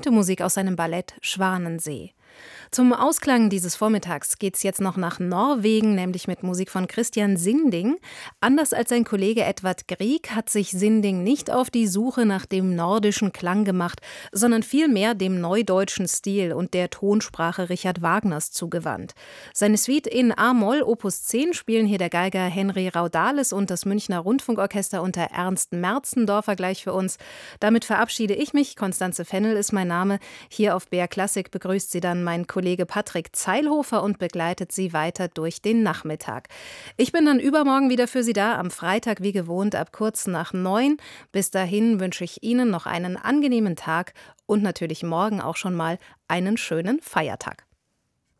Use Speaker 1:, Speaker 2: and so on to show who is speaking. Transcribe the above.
Speaker 1: berühmte Musik aus seinem Ballett Schwanensee. Zum Ausklang dieses Vormittags geht's jetzt noch nach Norwegen, nämlich mit Musik von Christian Sinding. Anders als sein Kollege Edvard Grieg hat sich Sinding nicht auf die Suche nach dem nordischen Klang gemacht, sondern vielmehr dem neudeutschen Stil und der Tonsprache Richard Wagners zugewandt. Seine Suite in A-Moll Opus 10 spielen hier der Geiger Henry Raudales und das Münchner Rundfunkorchester unter Ernst Merzendorfer gleich für uns. Damit verabschiede ich mich. Konstanze Fennel ist mein Name. Hier auf BR Klassik begrüßt sie dann mein Kollege Patrick Zeilhofer und begleitet Sie weiter durch den Nachmittag. Ich bin dann übermorgen wieder für Sie da, am Freitag wie gewohnt ab kurz nach 9. Bis dahin wünsche ich Ihnen noch einen angenehmen Tag und natürlich morgen auch schon mal einen schönen Feiertag.